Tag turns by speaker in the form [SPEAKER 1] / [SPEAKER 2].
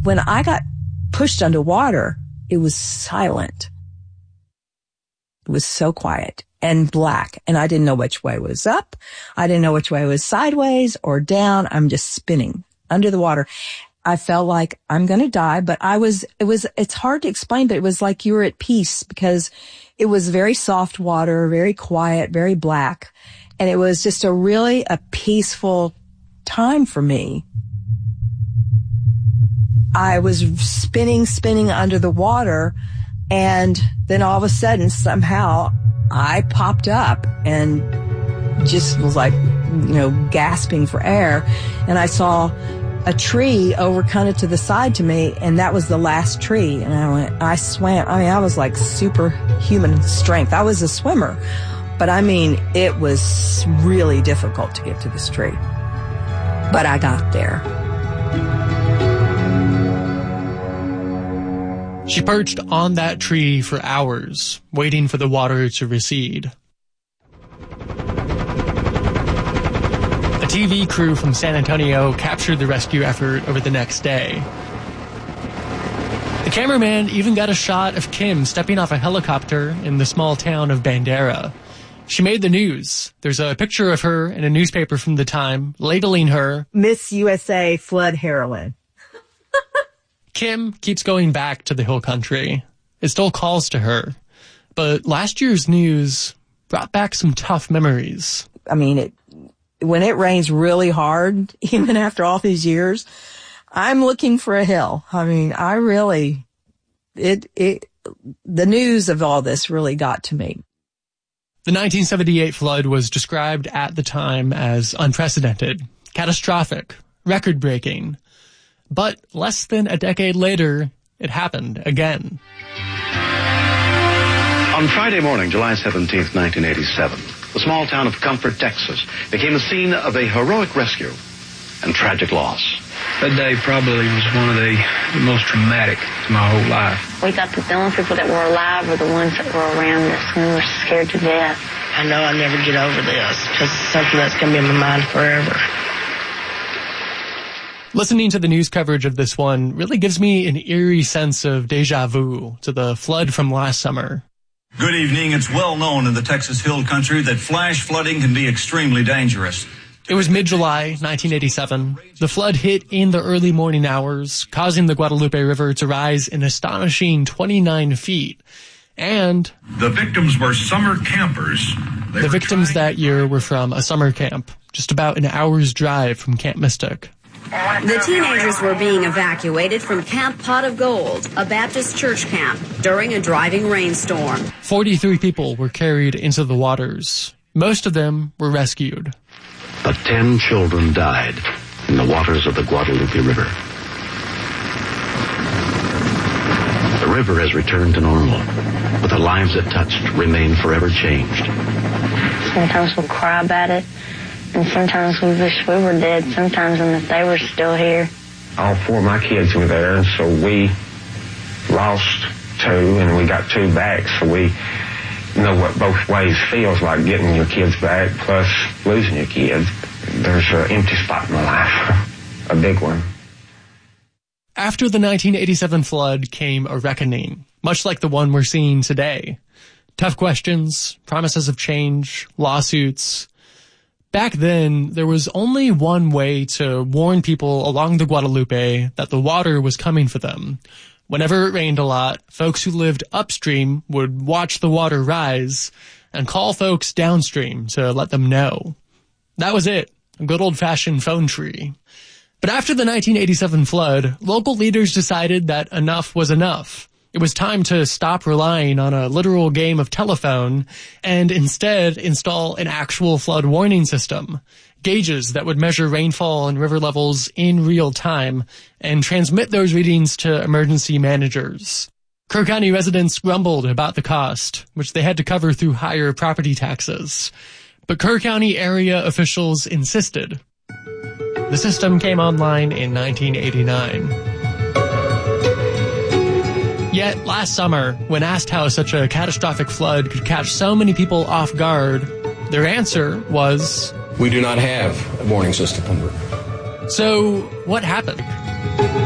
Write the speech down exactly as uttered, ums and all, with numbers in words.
[SPEAKER 1] when I got pushed underwater, it was silent. It was so quiet and black, and I didn't know which way was up. I didn't know which way was sideways or down. I'm just spinning under the water. I felt like I'm going to die, but I was, it was, it's hard to explain, but it was like you were at peace because it was very soft water, very quiet, very black. And it was just a really a peaceful time for me. I was spinning, spinning under the water. And then all of a sudden, somehow I popped up and just was like, you know, gasping for air. And I saw a tree over kind of to the side to me, and that was the last tree. And I went, I swam. I mean, I was like superhuman strength. I was a swimmer, but I mean, it was really difficult to get to this tree. But I got there.
[SPEAKER 2] She perched on that tree for hours, waiting for the water to recede. A T V crew from San Antonio captured the rescue effort over the next day. The cameraman even got a shot of Kim stepping off a helicopter in the small town of Bandera. She made the news. There's a picture of her in a newspaper from the time, labeling her
[SPEAKER 1] Miss U S A Flood Heroine.
[SPEAKER 2] Kim keeps going back to the hill country. It still calls to her. But last year's news brought back some tough memories.
[SPEAKER 1] I mean, it, when it rains really hard, even after all these years, I'm looking for a hill. I mean, I really, it, it, the news of all this really got to me.
[SPEAKER 2] The nineteen seventy-eight flood was described at the time as unprecedented, catastrophic, record-breaking. But less than a decade later, it happened again.
[SPEAKER 3] On Friday morning, July seventeenth, nineteen eighty-seven, the small town of Comfort, Texas, became the scene of a heroic rescue and tragic loss.
[SPEAKER 4] That day probably was one of the, the most traumatic of my whole life.
[SPEAKER 5] We thought that the only people that were alive were the ones that were around us, and we were scared to death.
[SPEAKER 6] I know I'll never get over this, because it's something that's going to be in my mind forever.
[SPEAKER 2] Listening to the news coverage of this one really gives me an eerie sense of deja vu to the flood from last summer.
[SPEAKER 7] Good evening. It's well known in the Texas Hill Country that flash flooding can be extremely dangerous.
[SPEAKER 2] It was mid-July nineteen eighty-seven. The flood hit in the early morning hours, causing the Guadalupe River to rise an astonishing twenty-nine feet. And
[SPEAKER 7] the victims were summer campers.
[SPEAKER 2] They the victims that year were from a summer camp, just about an hour's drive from Camp Mystic.
[SPEAKER 8] The teenagers were being evacuated from Camp Pot of Gold, a Baptist church camp, during a driving rainstorm.
[SPEAKER 2] forty-three people were carried into the waters. Most of them were rescued.
[SPEAKER 3] But ten children died in the waters of the Guadalupe River. The river has returned to normal, but the lives it touched remain forever changed.
[SPEAKER 5] Sometimes we'll cry about it. And sometimes we wish we were dead, sometimes, and if they were still here.
[SPEAKER 9] All four of my kids were there, so we lost two, and we got two back, so we know what both ways feels like, getting your kids back plus losing your kids. There's an empty spot in my life, a big one.
[SPEAKER 2] After the nineteen eighty-seven flood came a reckoning, much like the one we're seeing today. Tough questions, promises of change, lawsuits. Back then, there was only one way to warn people along the Guadalupe that the water was coming for them. Whenever it rained a lot, folks who lived upstream would watch the water rise and call folks downstream to let them know. That was it, a good old-fashioned phone tree. But after the nineteen eighty-seven flood, local leaders decided that enough was enough. It was time to stop relying on a literal game of telephone and instead install an actual flood warning system, gauges that would measure rainfall and river levels in real time and transmit those readings to emergency managers. Kerr County residents grumbled about the cost, which they had to cover through higher property taxes. But Kerr County area officials insisted. The system came online in nineteen eighty-nine. Yet, last summer, when asked how such a catastrophic flood could catch so many people off guard, their answer was,
[SPEAKER 10] "We do not have a warning system."
[SPEAKER 2] So, what happened?